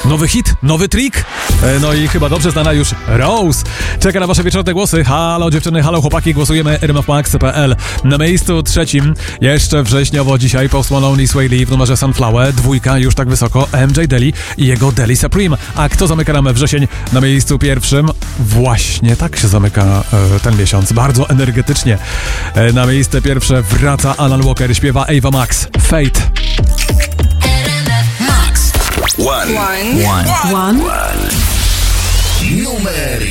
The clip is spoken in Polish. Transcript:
Nowy hit, nowy trik. No i chyba dobrze znana już Rose. Czeka na wasze wieczorne głosy. Halo dziewczyny, halo chłopaki, głosujemy rmfmax.pl. Na miejscu trzecim, jeszcze wrześniowo dzisiaj, Post Malone i Sway Lee w numerze Sunflower. Dwójka już tak wysoko, MJ Daly i jego Daly Supreme. A kto zamyka nam wrzesień na miejscu pierwszym? Właśnie tak się zamyka ten miesiąc, bardzo energetycznie. Na miejsce pierwsze wraca Alan Walker, śpiewa Ava Max, Fate. One. Numer